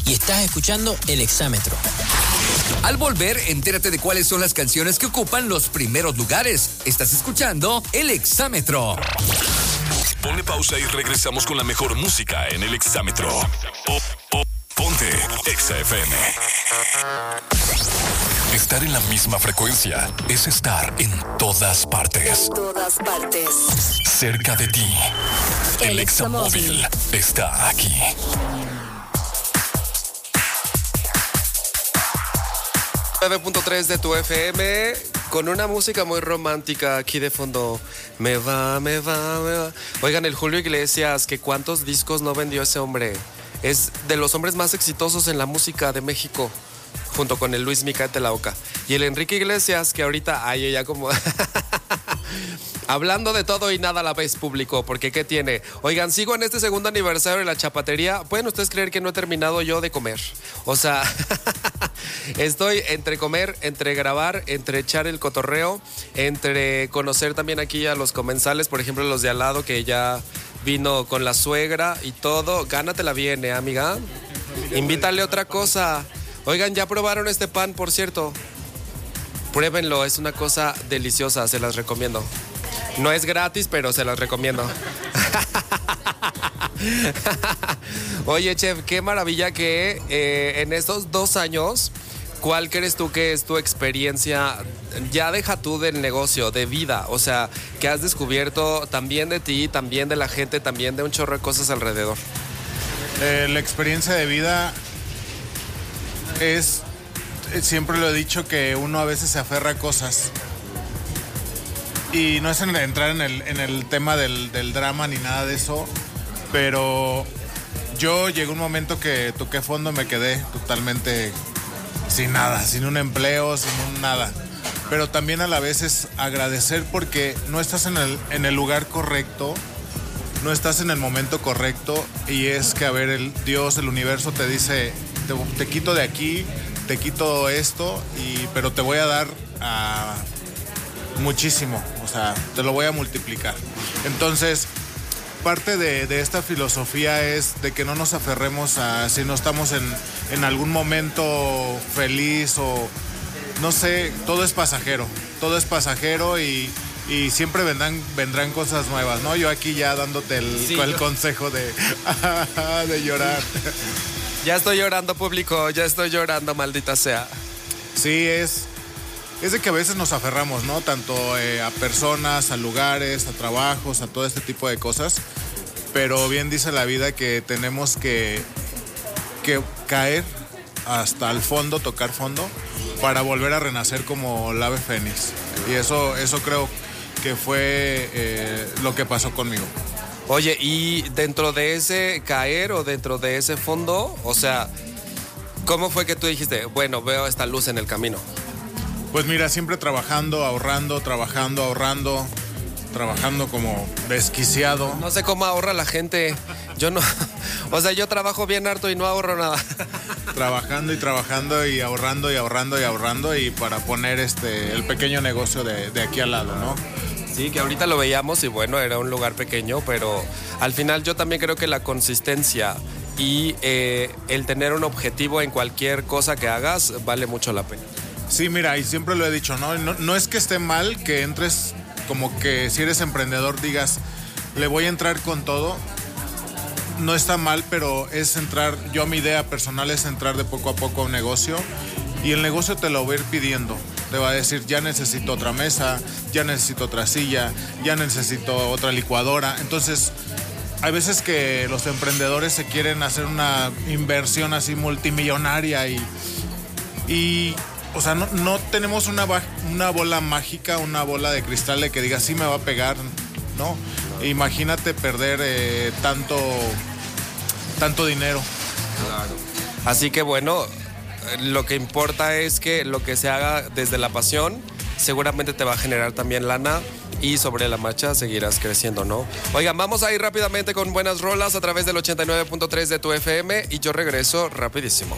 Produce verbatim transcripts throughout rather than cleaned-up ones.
y estás escuchando El Exámetro. Al volver, entérate de cuáles son las canciones que ocupan los primeros lugares. Estás escuchando El Exámetro. Ponle pausa y regresamos con la mejor música en El Exámetro. Oh, oh, ponte Exa F M. Estar en la misma frecuencia es estar en todas partes. En todas partes. Cerca de ti. El, El Examóvil está aquí. nueve punto tres de tu F M con una música muy romántica aquí de fondo. Me va, me va, me va. Oigan, el Julio Iglesias, que cuántos discos no vendió ese hombre. Es de los hombres más exitosos en la música de México, junto con el Luis Micah de la Oca. Y el Enrique Iglesias, que ahorita, ay, ya como... Hablando de todo y nada a la vez, público, porque ¿qué tiene? Oigan, sigo en este segundo aniversario de la chapatería. ¿Pueden ustedes creer que no he terminado yo de comer? O sea, estoy entre comer, entre grabar, entre echar el cotorreo, entre conocer también aquí a los comensales, por ejemplo, los de al lado que ya vino con la suegra y todo. Gánatela bien, ¿eh, amiga? Invítale otra cosa. Oigan, ya probaron este pan, por cierto. Pruébenlo, es una cosa deliciosa, se las recomiendo. No es gratis, pero se las recomiendo. Oye, chef, qué maravilla que eh, en estos dos años, ¿cuál crees tú que es tu experiencia? Ya deja tú del negocio, de vida, o sea, que has descubierto también de ti, también de la gente, también de un chorro de cosas alrededor. Eh, la experiencia de vida es, siempre lo he dicho, que uno a veces se aferra a cosas. Y no es en entrar en el, en el tema del, del drama ni nada de eso, pero yo llegó un momento que toqué fondo y me quedé totalmente sin nada, sin un empleo, sin un nada. Pero también a la vez es agradecer porque no estás en el, en el lugar correcto, no estás en el momento correcto, y es que, a ver, el Dios, el universo te dice, te, te quito de aquí, te quito esto, y, pero te voy a dar a... muchísimo, o sea, te lo voy a multiplicar. Entonces, parte de, de esta filosofía es de que no nos aferremos a si no estamos en, en algún momento feliz o no sé, todo es pasajero, todo es pasajero y, y siempre vendrán, vendrán cosas nuevas, ¿no? Yo aquí ya dándote el, sí, el consejo de, de llorar. Ya estoy llorando, público, ya estoy llorando, maldita sea. Sí, es... Es de que a veces nos aferramos, ¿no? Tanto eh, a personas, a lugares, a trabajos, a todo este tipo de cosas. Pero bien dice la vida que tenemos que, que caer hasta el fondo, tocar fondo, para volver a renacer como el ave fénix. Y eso, eso creo que fue eh, lo que pasó conmigo. Oye, y dentro de ese caer o dentro de ese fondo, o sea, ¿cómo fue que tú dijiste, bueno, veo esta luz en el camino? Pues mira, siempre trabajando, ahorrando, trabajando, ahorrando, trabajando como desquiciado. No sé cómo ahorra la gente. Yo no, o sea, yo trabajo bien harto y no ahorro nada. Trabajando y trabajando y ahorrando y ahorrando y ahorrando y para poner este el pequeño negocio de, de aquí al lado, ¿no? Sí, que ahorita lo veíamos y bueno, era un lugar pequeño, pero al final yo también creo que la consistencia y eh, el tener un objetivo en cualquier cosa que hagas vale mucho la pena. Sí, mira, y siempre lo he dicho, ¿no? No, no es que esté mal que entres, como que si eres emprendedor digas, le voy a entrar con todo. No está mal, pero es entrar, yo mi idea personal es entrar de poco a poco a un negocio y el negocio te lo va a ir pidiendo. Te va a decir, ya necesito otra mesa, ya necesito otra silla, ya necesito otra licuadora. Entonces, hay veces que los emprendedores se quieren hacer una inversión así multimillonaria y... y o sea, no, no tenemos una, una bola mágica, una bola de cristal de que diga, sí me va a pegar, ¿no? Imagínate perder eh, tanto, tanto dinero. Claro. Así que bueno, lo que importa es que lo que se haga desde la pasión seguramente te va a generar también lana y sobre la marcha seguirás creciendo, ¿no? Oigan, vamos a ir rápidamente con buenas rolas a través del ochenta y nueve punto tres de tu F M y yo regreso rapidísimo.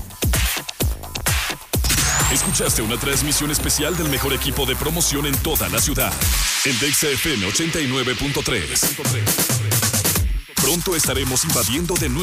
Escuchaste una transmisión especial del mejor equipo de promoción en toda la ciudad. El de Exa F M ochenta y nueve punto tres. Pronto estaremos invadiendo de nuevo